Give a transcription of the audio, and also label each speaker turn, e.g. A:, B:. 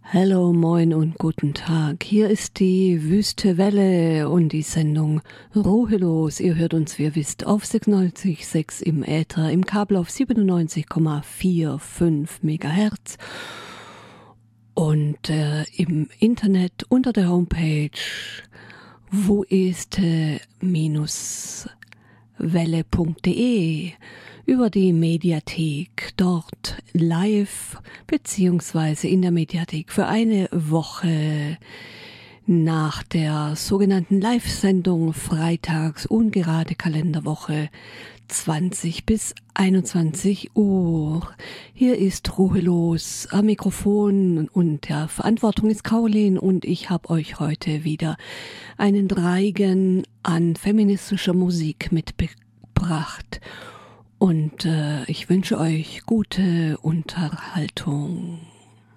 A: Hallo, moin und guten Tag. Hier ist die Wüste Welle und die Sendung Ruhelos. Ihr hört uns, wie ihr wisst, auf 96,6 im Äther, im Kabel auf 97,45 Megahertz und im Internet unter der Homepage woist-welle.de, über die Mediathek, dort live beziehungsweise in der Mediathek für eine Woche nach der sogenannten Live-Sendung freitags ungerade Kalenderwoche 20 bis 21 Uhr. Hier ist Ruhelos am Mikrofon und der Verantwortung ist Caroline und ich habe euch heute wieder einen Reigen an feministischer Musik mitgebracht. Und ich wünsche euch gute Unterhaltung.